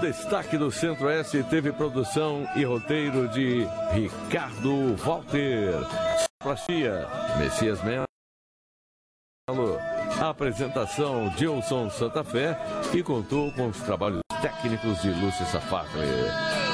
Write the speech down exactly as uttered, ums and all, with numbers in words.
destaque do Centro-Oeste teve produção e roteiro de Ricardo Walter. Sonoplastia, Messias Melo. A apresentação Gilson Santa Fé e contou com os trabalhos técnicos de Lúcia Safatli.